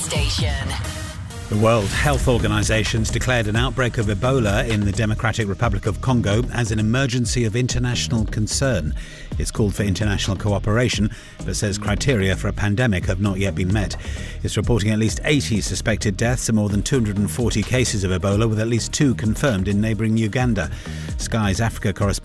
station. The World Health Organization's declared an outbreak of Ebola in the Democratic Republic of Congo as an emergency of international concern. It's called for international cooperation, but says criteria for a pandemic have not yet been met. It's reporting at least 80 suspected deaths and more than 240 cases of Ebola, with at least 2 confirmed in neighbouring Uganda. Sky's Africa correspondent